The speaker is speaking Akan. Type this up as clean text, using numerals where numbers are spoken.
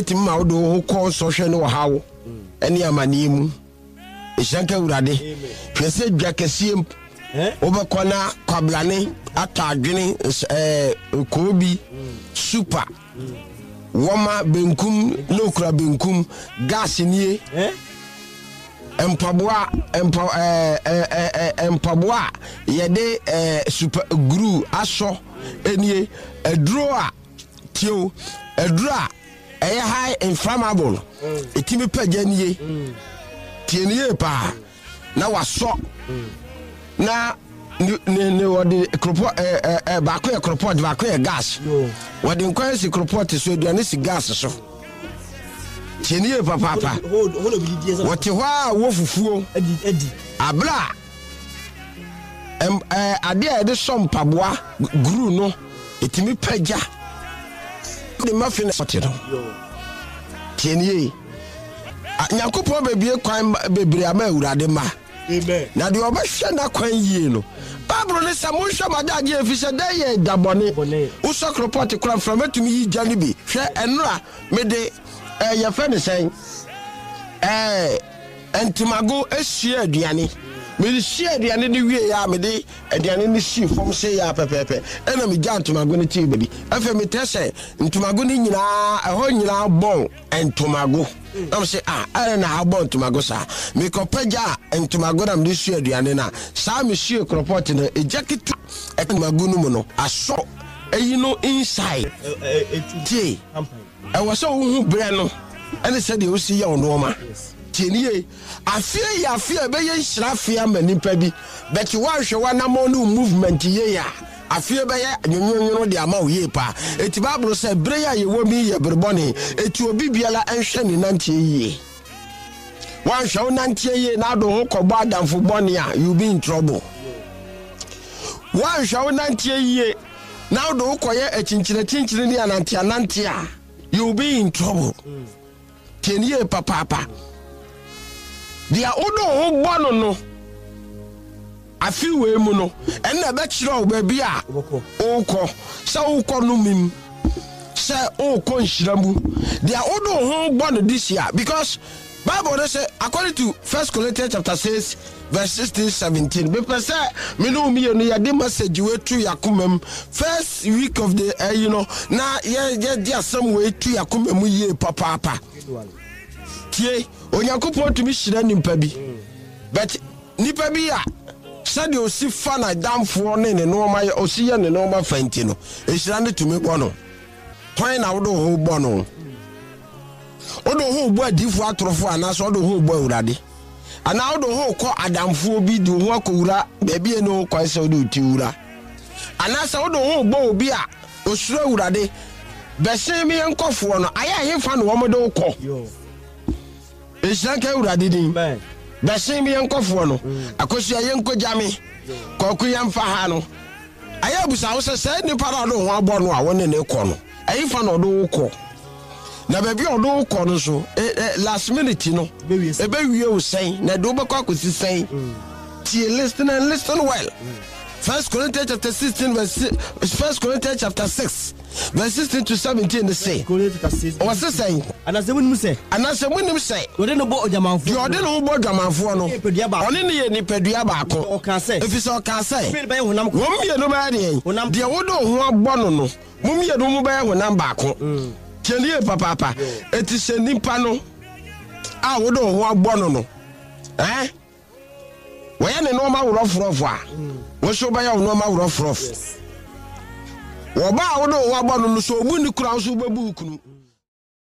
etim ma wodo ho ko so hwe ne wo hawo ene amane mu ehyanka urade hwese dwa kasiem obekona kwablane atadwene kobi super woma benkum lokura benkum gas nie empaboa yede super glue aso enie eduro a tio eduro a high inflammable etimi paganie tienie pa na waso na ne wodi kropo ba ko kropo ba ko gas wodi nkwan si kropo te so aduane si gas so tienie papa woti hwa wo fufuo edi abla ade a de som paboa gru no etimi pagya de mafin sotiro tienie nyankopon bebie kwan bebre ama awurade ma amen na de obahwe na kwan yie no Bible ne samo hwe madaje efise da ye dabone wo sokro pot kura from atumi yi jani bi hwe enura me de ye fe ne sen entimago ehia aduane me de hia aduane ne wie ya me de aduane ne hie fom se ya pepepe ena me ja entimago ne ti baby afa me tese entimago ne nyina eho nyina bon entimago am say na abon entimago sa me ko pagya entimago na me de hia aduane na sa me hie kropot na ejakitu entimago no mu no aso eyi no inside tie was so who bre no ene se de o si ya ono ma tienie afie ya afie be ye nhira afie ma nipa bi but wanhwe wanamo no movement ye ya afie be ye nyonyonyo de ama oye pa eti Bible say bre ya ye wo mi ye berboni eti obi biala enhwe ni nantie ye wanhwe nantie ye na do ho kobo adamfo boni a you be in trouble wanhwe nantie ye na do ho koye achinchire ni anantie a you be in trouble tienie papa dia odo ho bono no afi we mu no ena be kire o ba bi a okọ se okọ no mim se okọ nhiramu dia odo ho bono this year because Bible say according to 1 Corinthians chapter 6 verse 16-17 be say me no mi no ya de message we to yakomam first week of the na ye dia some we to yakomam ye papa tie onyankopon tumi hyira nimpa bi but nipa bi a sade o si fa na damfo ne no ma o si ye ne no ma fanti no ehyira ne tumi bɔ no kwan na wodo ho bɔ no odo ho bɔ adifo atorofo ana so odo ho bɔ awurade ana odo ho kɔ adamfo bi di ho akowura ba bi eno kwan se odo tiwura ana sa odo ho bɔ obi a osuro awurade bɛsen mi nkɔfo no aya hefa no wɔmode wokɔ eshanka awurade din bɛsen mi nkɔfo no akosu aye nkojame kɔku yamfa ha no aya busa wo se nipa na do ho abɔ no a wone ne kɔ no ayefa no do wokɔ na baby odo wokɔ no so last minute no ebe wie wo sen na do bɛkɔ akosi sen tie listen well 1 Corinthians chapter 16 verse 1 Corinthians chapter 6 verse 16 to 17 they say what's saying anasemunim say ode no bo ojamanfo ode no bo ojamanfo no one ne ye nipadua baako o kan say efisa o kan say wom ye no ba de de wodo ho abɔ no mum ye no mu ba honam baako tienie papa eti se nipa no a wodo ho abɔ no waya ne no ma wurofrofo a wo so ba ya no ma wurofrof wo ba wodo ho abɔ no so obu ni kura so bebu kunu